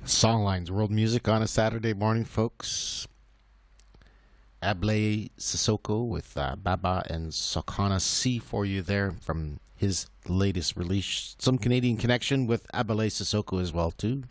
Songlines World Music on a Saturday morning, folks. Ablay Sissoko with Baba and Sokana C for you there from his latest release. Some Canadian connection with Ablay Sissoko as well, too.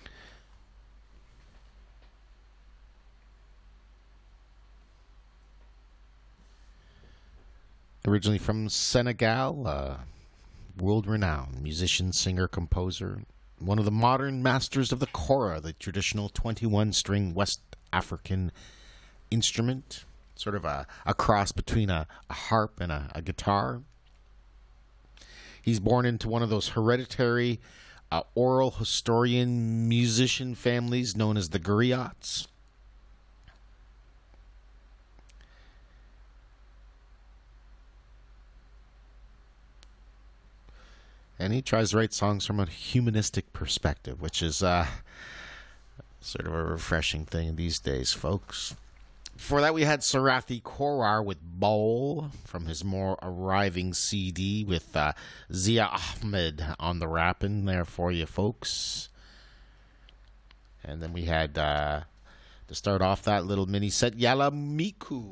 Originally from Senegal, world renowned musician, singer, composer, one of the modern masters of the kora, the traditional 21 string West African instrument, sort of a cross between a harp and a guitar. He's born into one of those hereditary oral historian musician families known as the griots. And he tries to write songs from a humanistic perspective, which is sort of a refreshing thing these days, folks. Before that, we had Sarathi Korar with Bowl from his more arriving CD with Zia Ahmed on the rapping there for you, folks. And then we had, to start off that little mini set, Yala Miku,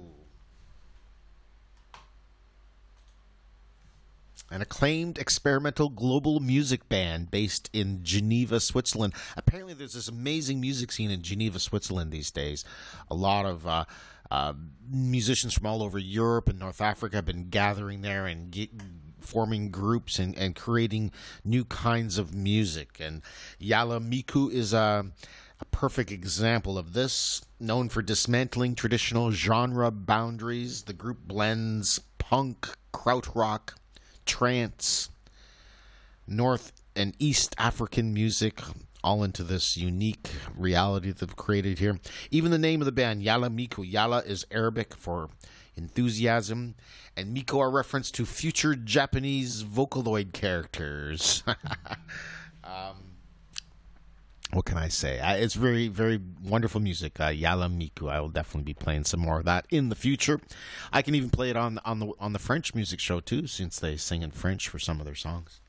an acclaimed experimental global music band based in Geneva, Switzerland. Apparently, there's this amazing music scene in Geneva, Switzerland these days. A lot of musicians from all over Europe and North Africa have been gathering there and forming groups and creating new kinds of music. And Yala Miku is a perfect example of this. Known for dismantling traditional genre boundaries, the group blends punk, krautrock, trance, North and East African music, all into this unique reality that they've created here. Even the name of the band, Yala Miku. Yala is Arabic for enthusiasm, and Miku are reference to future Japanese Vocaloid characters. What can I say? It's very, very wonderful music. Yala Miku. I will definitely be playing some more of that in the future. I can even play it on the French music show too, since they sing in French for some of their songs.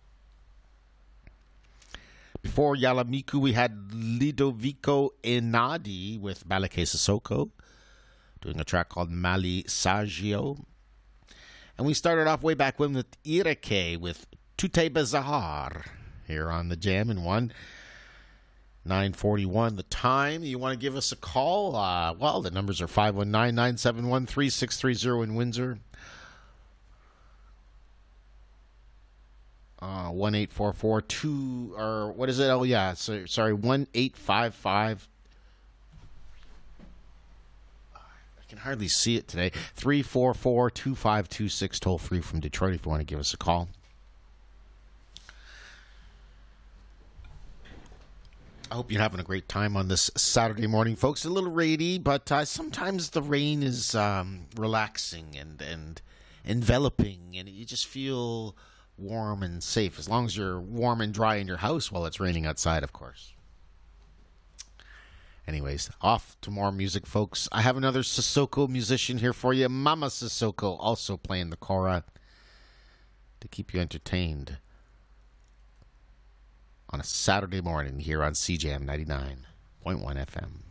Before Yala Miku, we had Ludovico Enadi with Balake Sissoko, doing a track called Mali Saggio. And we started off way back when with Irake with Tute Bazar here on the Jam in 9:41 the time. You want to give us a call? Well, the numbers are 519-971-3630 in Windsor. 1-844-2, or what is it? Oh, yeah. Sorry, 1-855. I can hardly see it today. 344-2526, toll free from Detroit if you want to give us a call. I hope you're having a great time on this Saturday morning, folks. A little rainy, but sometimes the rain is relaxing and enveloping, and you just feel warm and safe, as long as you're warm and dry in your house while it's raining outside, of course. Anyways, off to more music, folks. I have another Sissoko musician here for you. Mama Sissoko, also playing the kora to keep you entertained on a Saturday morning here on CJM 99.1 FM.